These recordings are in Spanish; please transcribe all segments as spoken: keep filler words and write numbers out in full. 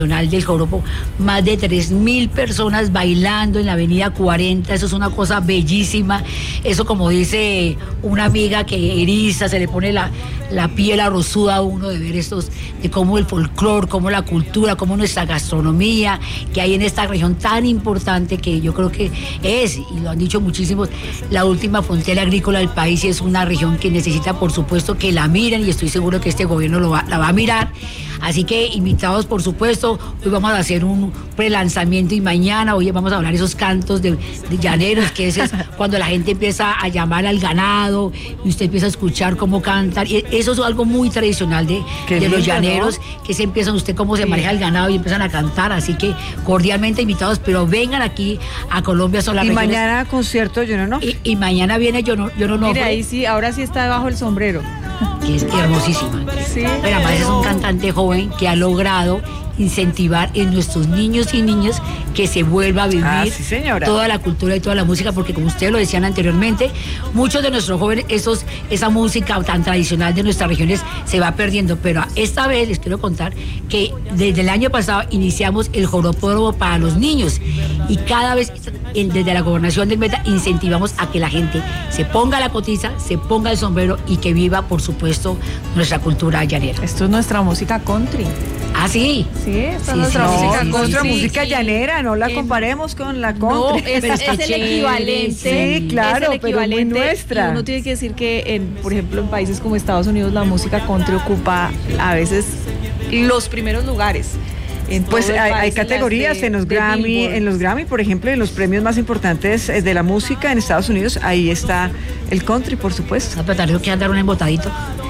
del joropo, más de tres mil personas bailando en la avenida cuarenta, eso es una cosa bellísima, eso como dice una amiga que eriza, se le pone la, la piel arrozuda a uno de ver estos, de cómo el folclore, cómo la cultura, cómo nuestra gastronomía que hay en esta región tan importante que yo creo que es, y lo han dicho muchísimos, la última frontera agrícola del país, y es una región que necesita por supuesto que la miren, y estoy seguro que este gobierno lo va, la va a mirar, así que invitados por supuesto. Hoy vamos a hacer un prelanzamiento y mañana, hoy vamos a hablar esos cantos de, de llaneros, que ese es cuando la gente empieza a llamar al ganado y usted empieza a escuchar cómo cantan. Y eso es algo muy tradicional de, de lindo, los llaneros, ¿no? Que se empiezan usted cómo se sí. maneja el ganado y empiezan a cantar. Así que cordialmente invitados, pero vengan aquí a Colombia. Son las y regiones. Mañana concierto John Onofre. Y, y mañana viene John Onofre. Mira, ahí sí, ahora sí está debajo el sombrero. Que es hermosísima. Sí, pero además es un cantante joven que ha logrado incentivar en nuestros niños y niñas que se vuelva a vivir ah, sí, señora. toda la cultura y toda la música, porque como ustedes lo decían anteriormente, muchos de nuestros jóvenes, esos, esa música tan tradicional de nuestras regiones se va perdiendo, pero esta vez les quiero contar que desde el año pasado iniciamos el joropódromo para los niños y cada vez desde la gobernación del Meta incentivamos a que la gente se ponga la cotiza, se ponga el sombrero y que viva, por supuesto, nuestra cultura llanera. Esto es nuestra música country. Ah, sí. Sí, esta sí, es nuestra sí, música sí, country, sí, música sí. llanera, no la Eh, comparemos con la country. No, es, Pero es el chévere, equivalente. Sí, claro, es el pero muy nuestra. Y uno tiene que decir que, en, por ejemplo, en países como Estados Unidos, la música country ocupa a veces los primeros lugares. En pues hay, país, hay categorías de, en los Grammy, Billboard. en los Grammy, por ejemplo, en los premios más importantes de la música en Estados Unidos, ahí está el country, por supuesto. Ah, pero tal vez que andar un embotadito.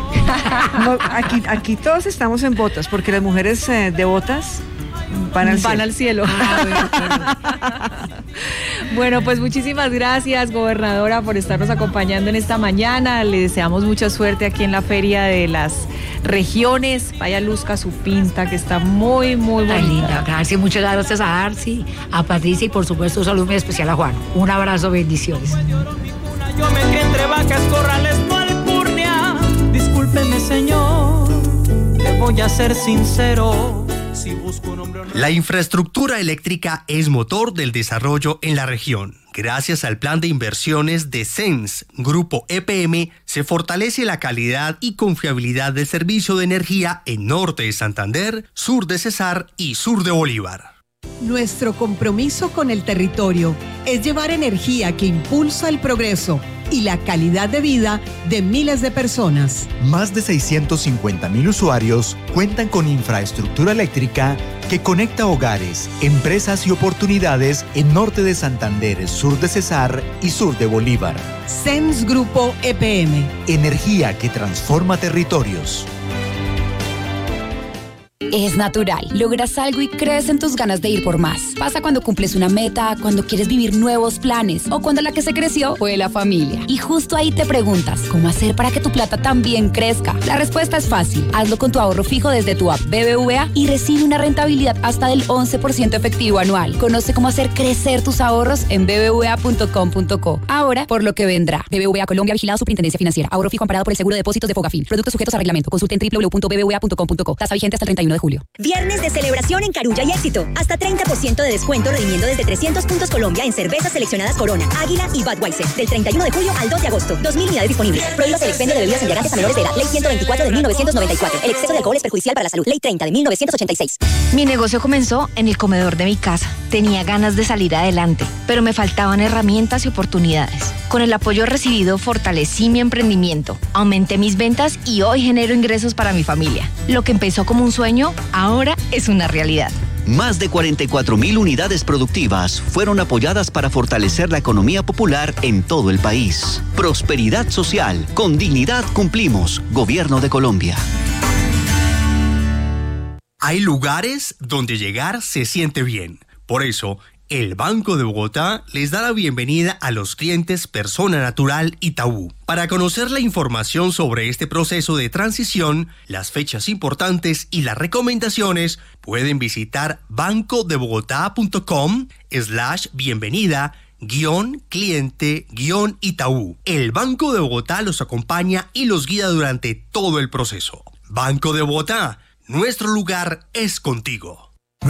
No, aquí, aquí todos estamos en botas, porque las mujeres eh, de botas van al van cielo. al cielo. Ah, bueno, bueno. Bueno, pues muchísimas gracias, gobernadora, por estarnos acompañando en esta mañana. Le deseamos mucha suerte aquí en la Feria de las Regiones. Vaya, luzca su pinta, que está muy, muy bonita. Ay, linda, gracias, muchas gracias a Darcy, a Patricia y por supuesto un saludo muy especial a Juan. Un abrazo, bendiciones. Yo me crié entre vacas, corrales, no alcurnia. Discúlpeme, señor, le voy a ser sincero. Si busco un hombre... La infraestructura eléctrica es motor del desarrollo en la región. Gracias al plan de inversiones de C E N S, Grupo E P M, se fortalece la calidad y confiabilidad del servicio de energía en norte de Santander, sur de Cesar y sur de Bolívar. Nuestro compromiso con el territorio es llevar energía que impulsa el progreso y la calidad de vida de miles de personas. Más de seiscientos cincuenta mil usuarios cuentan con infraestructura eléctrica que conecta hogares, empresas y oportunidades en norte de Santander, sur de Cesar y sur de Bolívar. C E N S Grupo E P M. Energía que transforma territorios. Es natural. Logras algo y crees en tus ganas de ir por más. Pasa cuando cumples una meta, cuando quieres vivir nuevos planes o cuando la que se creció fue la familia. Y justo ahí te preguntas, ¿cómo hacer para que tu plata también crezca? La respuesta es fácil. Hazlo con tu ahorro fijo desde tu app B B V A y recibe una rentabilidad hasta del once por ciento efectivo anual. Conoce cómo hacer crecer tus ahorros en b b v a punto com punto co. Ahora, por lo que vendrá. B B V A Colombia, vigilado Superintendencia Financiera. Ahorro fijo amparado por el Seguro de Depósitos de Fogafín. Productos sujetos a reglamento. Consulte en w w w punto b b v a punto com punto co. Tasa vigente hasta el treinta y uno de julio. Viernes de celebración en Carulla y Éxito. Hasta treinta por ciento de descuento redimiendo desde trescientos puntos Colombia en cervezas seleccionadas Corona, Águila y Budweiser. Del treinta y uno de julio al dos de agosto. dos mil unidades disponibles. Prohíbas el expendio de bebidas embriagantes a menores de edad. Ley ciento veinticuatro de mil novecientos noventa y cuatro. El exceso de alcohol es perjudicial para la salud. Ley treinta de mil novecientos ochenta y seis. Mi negocio comenzó en el comedor de mi casa. Tenía ganas de salir adelante, pero me faltaban herramientas y oportunidades. Con el apoyo recibido fortalecí mi emprendimiento, aumenté mis ventas y hoy genero ingresos para mi familia. Lo que empezó como un sueño, ahora es una realidad. Más de cuarenta y cuatro mil unidades productivas fueron apoyadas para fortalecer la economía popular en todo el país. Prosperidad social. Con dignidad cumplimos. Gobierno de Colombia. Hay lugares donde llegar se siente bien. Por eso, el Banco de Bogotá les da la bienvenida a los clientes Persona Natural Itaú. Para conocer la información sobre este proceso de transición, las fechas importantes y las recomendaciones, pueden visitar bancodebogotá.com slash bienvenida guión cliente guión Itaú. El Banco de Bogotá los acompaña y los guía durante todo el proceso. Banco de Bogotá, nuestro lugar es contigo.